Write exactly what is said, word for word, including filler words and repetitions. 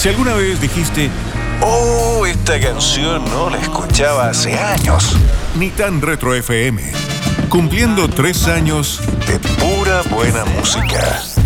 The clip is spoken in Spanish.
Si alguna vez dijiste, oh, esta canción no la escuchaba hace años. Ni tan retro F M. Cumpliendo tres años de pura buena música.